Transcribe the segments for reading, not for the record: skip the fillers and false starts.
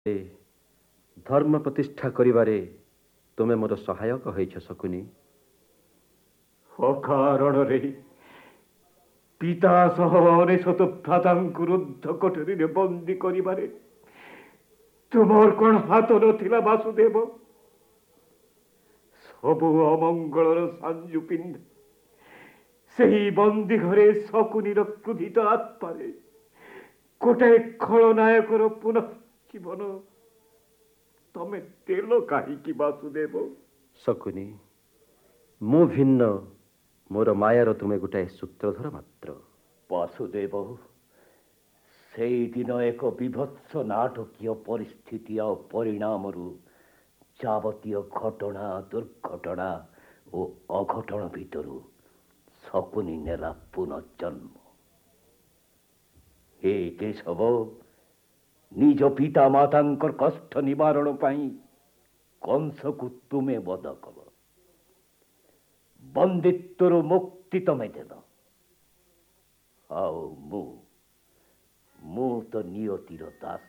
ଏ ଧର୍ମ ପ୍ରତିଷ୍ଠା କରିବାରେ ତୁମେ ମୋର ସହାୟକ ହୋଇଛ ଶକୁନି। ଅକାରଣରେ ପିତା ସହ ଅନେଶତ ଭ୍ରାତାଙ୍କୁ ରୁଦ୍ଧ କୋଠରୀରେ ବନ୍ଦୀ କରିବାରେ ତୁମର କ'ଣ ହାତ ନଥିଲା ବାସୁଦେବ? ସବୁ ଅମଙ୍ଗଳର ସାଞ୍ଜୁ ପିନ୍ଧ ସେହି ବନ୍ଦୀ ଘରେ ଶକୁନିର କ୍ରୋଧିତ ଆତ୍ମାରେ ଗୋଟାଏ ଖଳନାୟକର ପୁନଃ ଜୀବନ ତମେ ଦେଲ କାହିଁକି ବାସୁଦେବ? ଶକୁନି, ମୁଁ ଭିନ୍ନ, ମୋର ମାୟାର ତୁମେ ଗୋଟାଏ ସୂତ୍ରଧର ମାତ୍ର। ବାସୁଦେବ, ସେଇଦିନ ଏକ ବିଭତ୍ସ ନାଟକୀୟ ପରିସ୍ଥିତି ଆଉ ପରିଣାମରୁ ଯାବତୀୟ ଘଟଣା, ଦୁର୍ଘଟଣା ଓ ଅଘଟଣ ଭିତରୁ ଶକୁନି ନେଲା ପୁନଃଜନ୍ମ। ହେ କେଶବ, ନିଜ ପିତା ମାତାଙ୍କର କଷ୍ଟ ନିବାରଣ ପାଇଁ କଂସକୁ ତୁମେ ବଧ କଲ, ବନ୍ଦିତ୍ୱରୁ ମୁକ୍ତି ତମେ ଦେଲ। ଆଉ ମୁଁ ତ ନିୟତିର ଦାସ।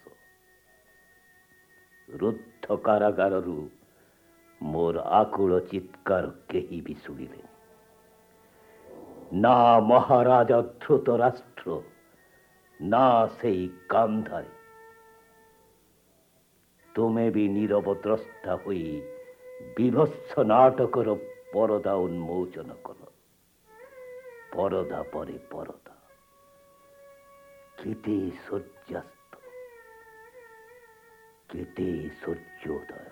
ରୁଦ୍ଧ କାରାଗାରରୁ ମୋର ଆକୁଳ ଚିତ୍କାର କେହି ବି ଶୁଣିଲେନି। ନା ମହାରାଜା ଧୃତ ରାଷ୍ଟ୍ର, ନା ସେଇ ଗାନ୍ଧାରୀ। ତୁମେ ବି ନୀରବ ଦ୍ରଷ୍ଟା ହୋଇ ବିଭତ୍ସ ନାଟକର ପରଦା ଉନ୍ମୋଚନ କଲ। ପରଦା ପରେ ପରଦା, କେତେ ସୂର୍ଯ୍ୟାସ୍ତ, କେତେ ସୂର୍ଯ୍ୟୋଦୟ।